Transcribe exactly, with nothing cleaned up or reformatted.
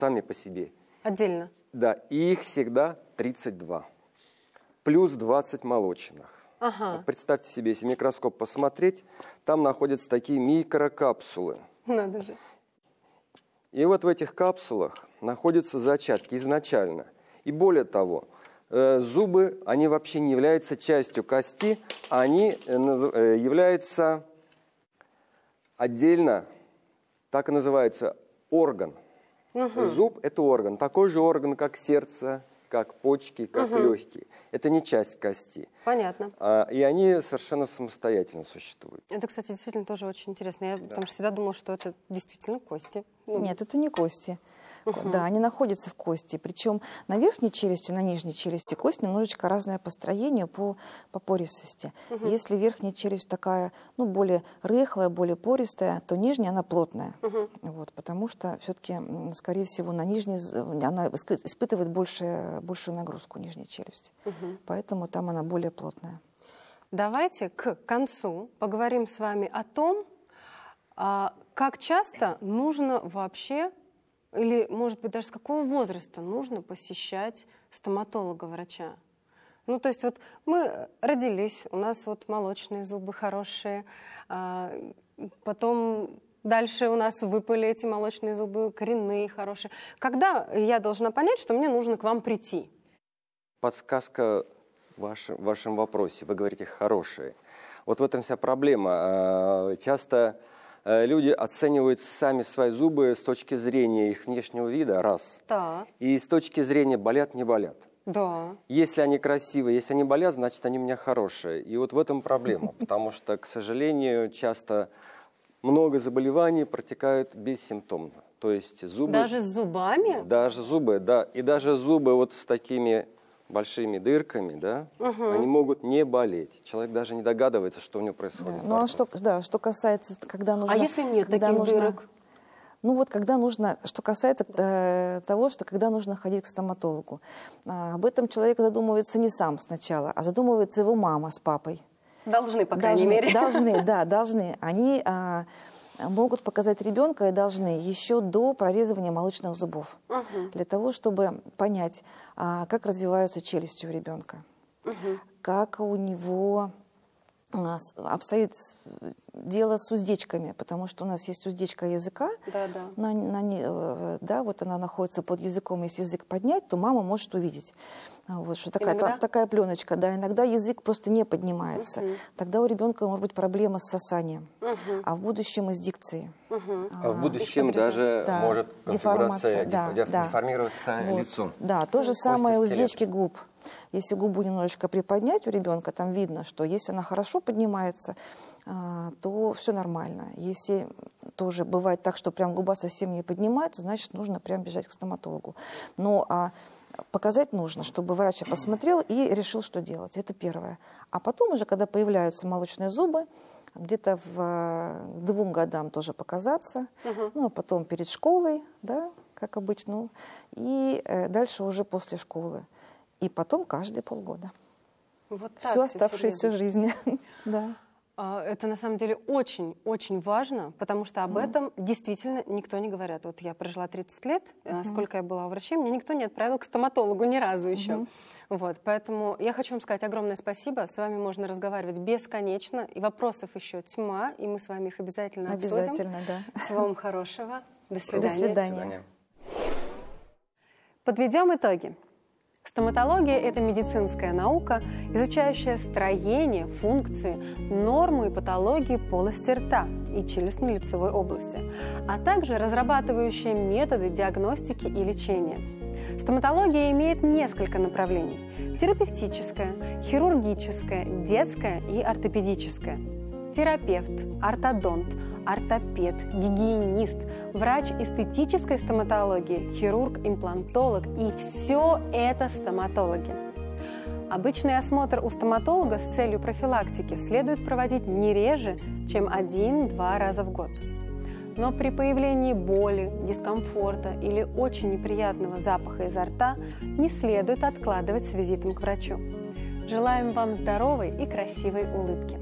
сами по себе. Отдельно? Да, и их всегда тридцать два. Плюс двадцать молочных. Ага. Вот представьте себе, если микроскоп посмотреть, там находятся такие микрокапсулы. Надо же. И вот в этих капсулах находятся зачатки изначально. И более того, э, зубы, они вообще не являются частью кости, они э, э, являются отдельно, так и называется, орган. Угу. Зуб – это орган, такой же орган, как сердце, как почки, как угу. легкие. Это не часть кости. Понятно. А, и они совершенно самостоятельно существуют. Это, кстати, действительно тоже очень интересно. Я да. потому что всегда думала, что это действительно кости. Ну. Нет, это не кости. Uh-huh. Да, они находятся в кости. Причем на верхней челюсти, на нижней челюсти кость немножечко разное по строению, по, по пористости. Uh-huh. Если верхняя челюсть такая, ну, более рыхлая, более пористая, то нижняя она плотная. Uh-huh. Вот, потому что все-таки, скорее всего, на нижней она испытывает больше, большую нагрузку, нижняя челюсть. Uh-huh. Поэтому там она более плотная. Давайте к концу поговорим с вами о том, как часто нужно вообще, или, может быть, даже с какого возраста нужно посещать стоматолога-врача. Ну, то есть вот мы родились, у нас вот молочные зубы хорошие, а потом дальше у нас выпали эти молочные зубы, коренные хорошие. Когда я должна понять, что мне нужно к вам прийти? Подсказка в вашем, в вашем вопросе. Вы говорите «хорошие». Вот в этом вся проблема. Часто люди оценивают сами свои зубы с точки зрения их внешнего вида, раз. Да. И с точки зрения болят, не болят. Да. Если они красивые, если они болят, значит, они у меня хорошие. И вот в этом проблема, потому что, к сожалению, часто много заболеваний протекают бессимптомно. То есть зубы... Даже с зубами? Даже зубы, да. И даже зубы вот с такими большими дырками, да, угу. они могут не болеть. Человек даже не догадывается, что у него происходит. Да, ну, а что, да, что касается, когда нужно... А если нет когда таких нужно, дырок? Ну вот, когда нужно, что касается э, того, что когда нужно ходить к стоматологу. А, об этом человек задумывается не сам сначала, а задумывается его мама с папой. Должны, по крайней должны, мере. Должны, да, должны. Они а, могут показать ребенка и должны еще до прорезывания молочных зубов. Угу. Для того, чтобы понять, а, как развиваются челюсти у ребенка, угу. как у него а, обстоит дело с уздечками, потому что у нас есть уздечка языка. Да, да. На, на, да, вот она находится под языком. Если язык поднять, то мама может увидеть. Вот, что такая, та, такая пленочка, да, иногда язык просто не поднимается. Uh-huh. Тогда у ребенка может быть проблема с сосанием, uh-huh. а в будущем и с дикцией. Uh-huh. А, а в будущем даже да, может деформация, да, деф, да. деформироваться вот. Лицо. Да, то же самое уздечки губ. Если губу немножечко приподнять у ребенка, там видно, что если она хорошо поднимается, то все нормально. Если тоже бывает так, что прям губа совсем не поднимается, значит, нужно прям бежать к стоматологу. Но а показать нужно, чтобы врач посмотрел и решил, что делать. Это первое. А потом уже, когда появляются молочные зубы, где-то в двум годам тоже показаться, угу. ну, а потом перед школой, да, как обычно, и э, дальше уже после школы. И потом каждые полгода. Вот всю оставшуюся жизнь. Да. Это на самом деле очень-очень важно, потому что об mm. этом действительно никто не говорит. Вот я прожила тридцать лет, mm-hmm. сколько я была у врачей, меня никто не отправил к стоматологу ни разу еще. Mm-hmm. Вот, поэтому я хочу вам сказать огромное спасибо. С вами можно разговаривать бесконечно, и вопросов еще тьма, и мы с вами их обязательно обсудим. Обязательно, да. Всего вам хорошего. До свидания. До свидания. Подведем итоги. Стоматология – это медицинская наука, изучающая строение, функции, нормы и патологии полости рта и челюстно-лицевой области, а также разрабатывающая методы диагностики и лечения. Стоматология имеет несколько направлений – терапевтическое, хирургическое, детское и ортопедическое. Терапевт, ортодонт, ортопед, гигиенист, врач эстетической стоматологии, хирург, имплантолог и все это стоматологи. Обычный осмотр у стоматолога с целью профилактики следует проводить не реже, чем один-два раза в год. Но при появлении боли, дискомфорта или очень неприятного запаха изо рта не следует откладывать с визитом к врачу. Желаем вам здоровой и красивой улыбки.